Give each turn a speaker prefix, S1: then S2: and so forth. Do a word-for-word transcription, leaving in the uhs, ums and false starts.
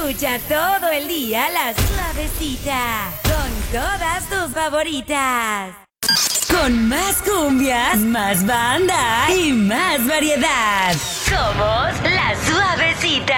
S1: Escucha todo el día La Suavecita con todas tus favoritas. Con más cumbias, más banda y más variedad. Somos La Suavecita.